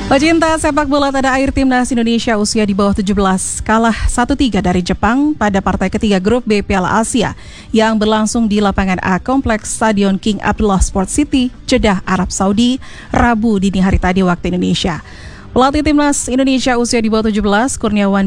Pecinta sepak bola tanah air timnas Indonesia usia di bawah 17 kalah 1-3 dari Jepang pada partai ketiga grup B Piala Asia yang berlangsung di lapangan A Kompleks Stadion King Abdullah Sport City, Jeddah, Arab Saudi, Rabu dini hari tadi waktu Indonesia. Pelatih timnas Indonesia usia di bawah 17, Kurniawan